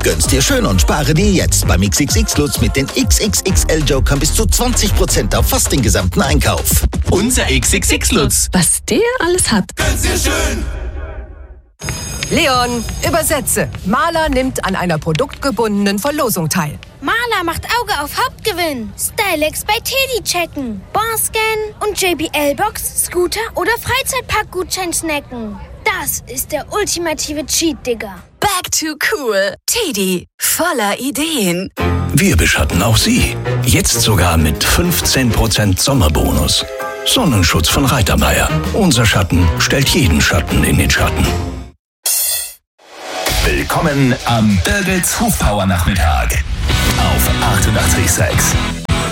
Gönn's dir schön und spare dir jetzt beim XXX-Lutz mit den XXXL-Jokern bis zu 20% auf fast den gesamten Einkauf. Unser XXX-Lutz. Was der alles hat. Gönn's dir schön. Leon, übersetze. Maler nimmt an einer produktgebundenen Verlosung teil. Maler macht Auge auf Hauptgewinn. Stylex bei Teddy checken. Barscan und JBL-Box, Scooter oder Freizeitparkgutschein snacken. Das ist der ultimative Cheat, Digga. Back to cool. Teddy, voller Ideen. Wir beschatten auch Sie. Jetzt sogar mit 15% Sommerbonus. Sonnenschutz von Reitermeier. Unser Schatten stellt jeden Schatten in den Schatten. Willkommen am Birgits Hofpower Nachmittag auf 88,6.